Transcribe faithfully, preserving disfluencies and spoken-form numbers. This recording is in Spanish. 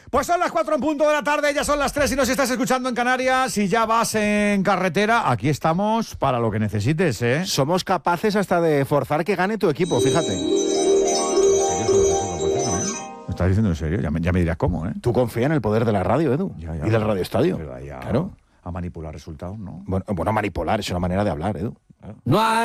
Pues son las cuatro en punto de la tarde, ya son las tres y nos estás escuchando en Canarias y ya vas en carretera. Aquí estamos para lo que necesites, ¿eh? Somos capaces hasta de forzar que gane tu equipo, fíjate. ¿En serio somos así capaces también? ¿Me estás diciendo en serio? Ya me, ya me dirás cómo, ¿eh? Tú confía en el poder de la radio, Edu, Ya, ya, y del Radio Estadio. Pero ya Claro. a manipular resultados, ¿no? Bueno, bueno, manipular es una manera de hablar, Edu. Claro. No hay